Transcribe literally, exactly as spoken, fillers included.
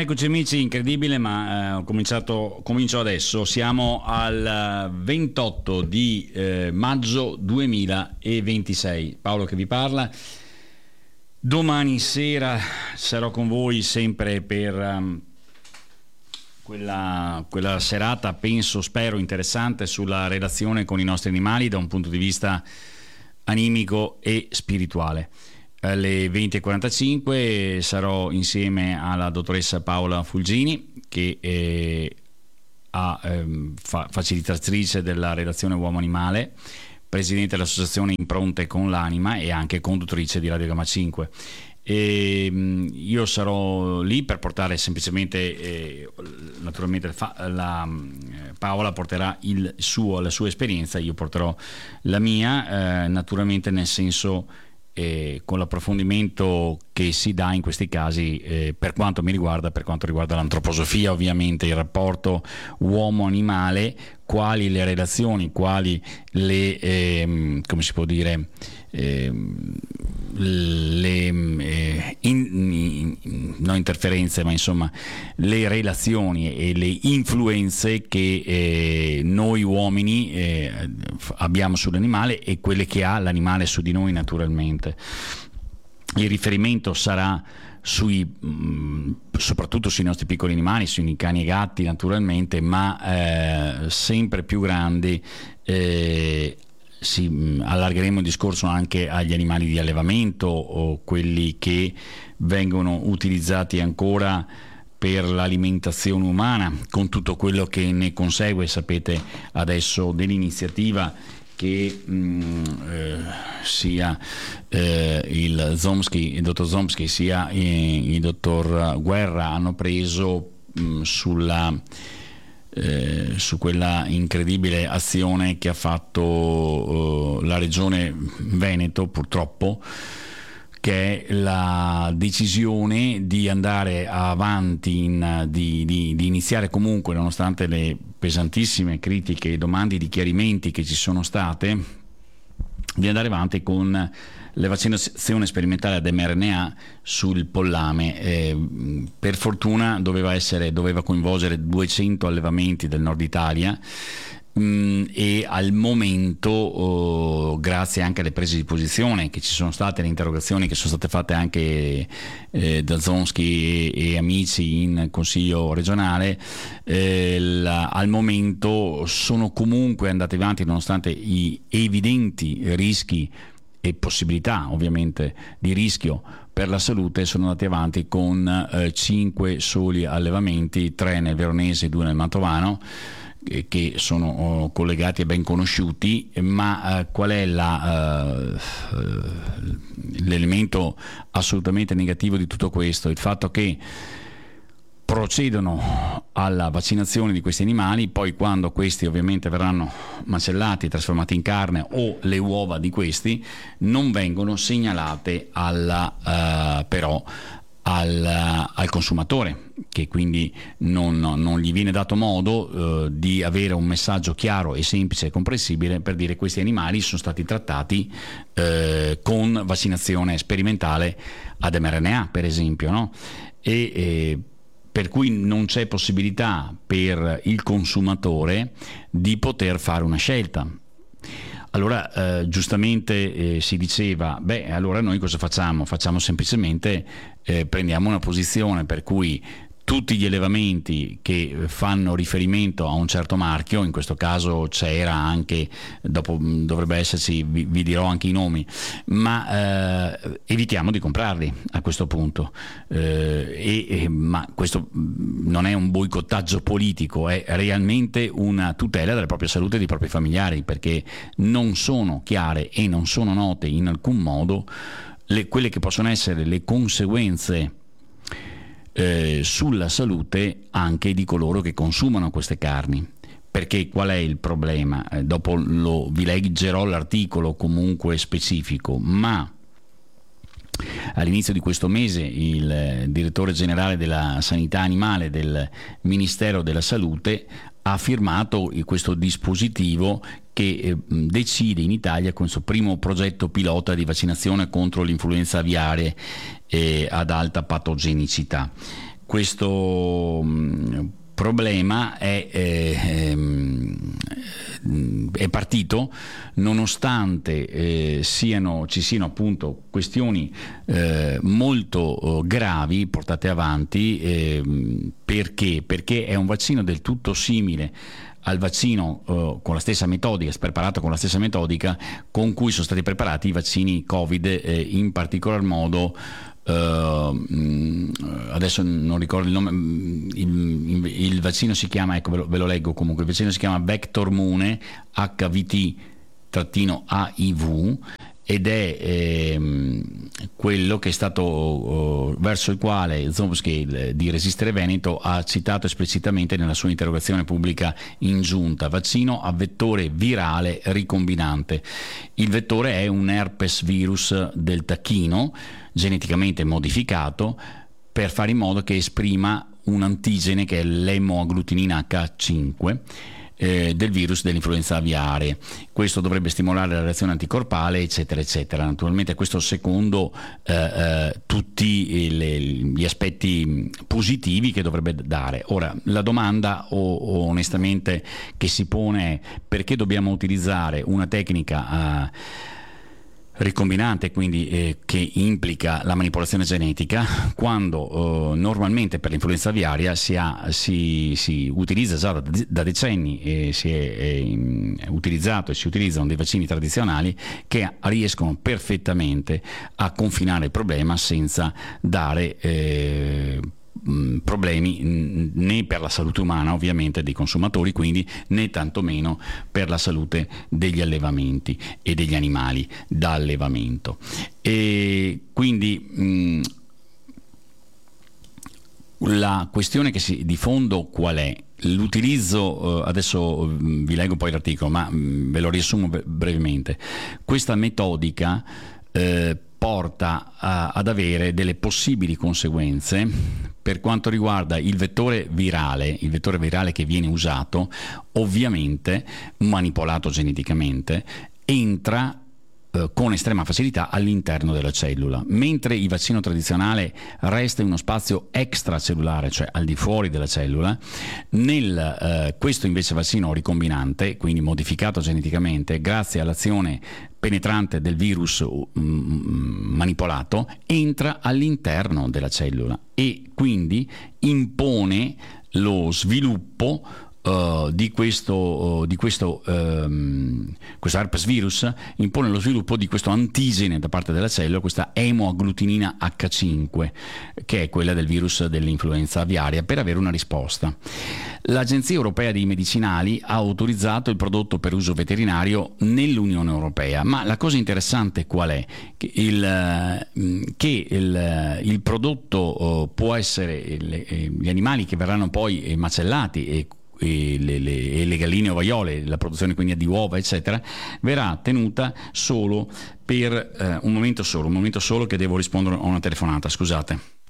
Eccoci amici, incredibile, ma eh, ho cominciato, comincio adesso. Siamo al ventotto di eh, maggio duemilaventisei. Paolo che vi parla. Domani sera sarò con voi sempre per um, quella, quella serata, penso, spero, interessante sulla relazione con i nostri animali da un punto di vista animico e spirituale. Alle venti e quarantacinque sarò insieme alla dottoressa Paola Fulgini, che è a, ehm, fa, facilitatrice della relazione uomo-animale, presidente dell'associazione Impronte con l'Anima e anche conduttrice di Radio Gamma cinque. E, mh, io sarò lì per portare semplicemente, eh, naturalmente fa, la, Paola porterà il suo, la sua esperienza, io porterò la mia, eh, naturalmente nel senso... E con l'approfondimento che si dà in questi casi, eh, per quanto mi riguarda, per quanto riguarda l'antroposofia, ovviamente il rapporto uomo-animale, quali le relazioni, quali le, eh, come si può dire, eh, le eh, in, in, non interferenze, ma insomma le relazioni e le influenze che eh, noi uomini eh, abbiamo sull'animale e quelle che ha l'animale su di noi naturalmente. Il riferimento sarà sui, mh, soprattutto sui nostri piccoli animali, sui cani e gatti naturalmente, ma eh, sempre più grandi. Eh, sì, mh, allargheremo il discorso anche agli animali di allevamento o quelli che vengono utilizzati ancora per l'alimentazione umana, con tutto quello che ne consegue. Sapete adesso dell'iniziativa che mh, eh, sia eh, il Zomsky, il dottor Zomsky sia eh, il dottor Guerra hanno preso mh, sulla eh, su quella incredibile azione che ha fatto eh, la regione Veneto, purtroppo, che è la decisione di andare avanti, in, di, di, di iniziare comunque, nonostante le pesantissime critiche, domande di chiarimenti che ci sono state, di andare avanti con la vaccinazione sperimentale ad mRNA sul pollame. Eh, per fortuna doveva essere, doveva coinvolgere duecento allevamenti del nord Italia. Mm, e al momento, oh, grazie anche alle prese di posizione che ci sono state, le interrogazioni che sono state fatte anche eh, da Zonsky e, e amici in consiglio regionale, eh, la, al momento sono comunque andati avanti nonostante i evidenti rischi e possibilità ovviamente di rischio per la salute. Sono andati avanti con eh, cinque soli allevamenti, tre nel Veronese e due nel Mantovano, che sono oh, collegati e ben conosciuti, ma eh, qual è la, uh, l'elemento assolutamente negativo di tutto questo? Il fatto che procedono alla vaccinazione di questi animali, poi quando questi ovviamente verranno macellati, trasformati in carne, o le uova di questi non vengono segnalate alla, uh, però al, al consumatore, che quindi non, non gli viene dato modo eh, di avere un messaggio chiaro e semplice e comprensibile per dire: questi animali sono stati trattati eh, con vaccinazione sperimentale ad mRNA, per esempio, no? E eh, per cui non c'è possibilità per il consumatore di poter fare una scelta. Allora eh, giustamente eh, si diceva: beh, allora noi cosa facciamo? Facciamo semplicemente, eh, prendiamo una posizione per cui tutti gli allevamenti che fanno riferimento a un certo marchio, in questo caso c'era anche, dopo dovrebbe esserci, vi, vi dirò anche i nomi, ma eh, evitiamo di comprarli a questo punto. Eh, e, e, ma questo non è un boicottaggio politico, è realmente una tutela della propria salute e dei propri familiari, perché non sono chiare e non sono note in alcun modo le, quelle che possono essere le conseguenze Eh, sulla salute anche di coloro che consumano queste carni. Perché qual è il problema? Eh, dopo lo, vi leggerò l'articolo comunque specifico, ma all'inizio di questo mese il eh, direttore generale della sanità animale del Ministero della Salute ha firmato questo dispositivo che eh, decide in Italia questo primo progetto pilota di vaccinazione contro l'influenza aviare eh, ad alta patogenicità. questo mh, problema è, eh, ehm, è partito nonostante eh, siano, ci siano appunto questioni eh, molto eh, gravi portate avanti. Eh, perché? Perché è un vaccino del tutto simile al vaccino eh, con la stessa metodica, preparato con la stessa metodica con cui sono stati preparati i vaccini Covid, eh, in particolar modo Uh, adesso non ricordo il nome, il, il vaccino si chiama, ecco ve lo, ve lo leggo comunque, il vaccino si chiama Vectormune H V T-A I V ed è eh, quello che è stato uh, verso il quale Zomscale di Resistere Veneto ha citato esplicitamente nella sua interrogazione pubblica in giunta: vaccino a vettore virale ricombinante. Il vettore è un herpes virus del tacchino geneticamente modificato per fare in modo che esprima un antigene che è l'emoagglutinina H cinque eh, del virus dell'influenza aviare. Questo dovrebbe stimolare la reazione anticorpale, eccetera eccetera. Naturalmente questo secondo eh, eh, tutti le, gli aspetti positivi che dovrebbe dare. Ora la domanda o, o onestamente che si pone è: perché dobbiamo utilizzare una tecnica eh, ricombinante, quindi eh, che implica la manipolazione genetica, quando eh, normalmente per l'influenza aviaria si, ha, si, si utilizza già da, da decenni e si è, è utilizzato e si utilizzano dei vaccini tradizionali che riescono perfettamente a confinare il problema senza dare eh, problemi né per la salute umana ovviamente dei consumatori, quindi né tantomeno per la salute degli allevamenti e degli animali da allevamento. E quindi mh, la questione che si, di fondo qual è? L'utilizzo, eh, adesso mh, vi leggo poi l'articolo, ma mh, ve lo riassumo brevemente. Questa metodica eh, porta a, ad avere delle possibili conseguenze per quanto riguarda il vettore virale, il vettore virale che viene usato, ovviamente manipolato geneticamente, entra eh, con estrema facilità all'interno della cellula, mentre il vaccino tradizionale resta in uno spazio extracellulare, cioè al di fuori della cellula. Nel eh, questo invece vaccino ricombinante, quindi modificato geneticamente grazie all'azione penetrante del virus mm, manipolato, entra all'interno della cellula e quindi impone lo sviluppo Uh, di questo, uh, di questo, um, questo herpes virus, impone lo sviluppo di questo antigene da parte della cellula, questa emoagglutinina H cinque, che è quella del virus dell'influenza aviaria, per avere una risposta. L'Agenzia Europea dei Medicinali ha autorizzato il prodotto per uso veterinario nell'Unione Europea, ma la cosa interessante qual è? Che il, che il, il prodotto uh, può essere, le, gli animali che verranno poi macellati e E le, le, e le galline ovaiole, la produzione quindi di uova eccetera, verrà tenuta solo per eh, un momento solo, un momento solo che devo rispondere a una telefonata, scusate.